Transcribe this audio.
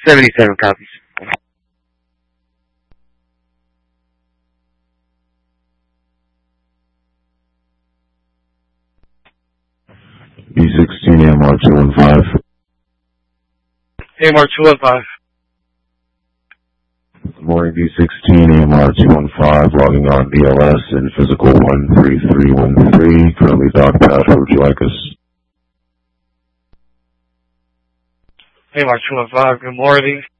77 copies. B16 AMR 215. AMR 215. Good morning, B16 AMR 215, logging on BLS in physical 13313. Currently dock pad. Where would you like us? AMR 215, good morning.